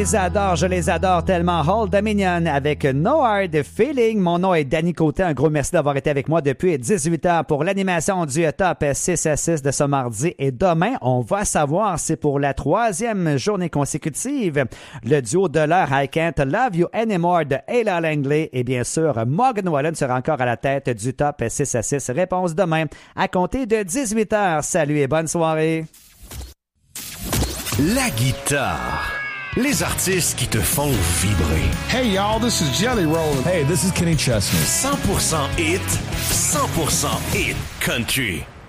je les adore tellement. Old Dominion avec No Hard Feeling. Mon nom est Danny Côté. Un gros merci d'avoir été avec moi depuis 18h pour l'animation du Top 6 à 6 de ce mardi. Et demain, on va savoir si pour la 3e journée consécutive, le duo de l'heure I Can't Love You Anymore de Ayla Langley et bien sûr, Morgan Wallen sera encore à la tête du Top 6 à 6. Réponse demain à compter de 18h. Salut et bonne soirée. La guitare. Les artistes qui te font vibrer. Hey y'all, this is Jelly Roll. Hey, this is Kenny Chesney. 100% hit, 100% hit country.